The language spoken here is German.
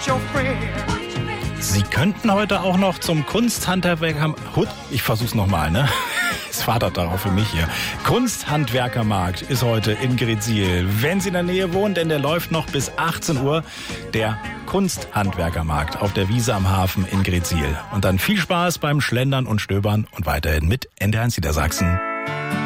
Sie könnten heute auch noch zum Kunsthandwerker... Ich versuch's nochmal, ne? Es fadert darauf für mich hier. Kunsthandwerkermarkt ist heute in Greetsiel. Wenn Sie in der Nähe wohnen, denn der läuft noch bis 18 Uhr, der Kunsthandwerkermarkt auf der Wiese am Hafen in Greetsiel. Und dann viel Spaß beim Schlendern und Stöbern und weiterhin mit NDR1 Niedersachsen.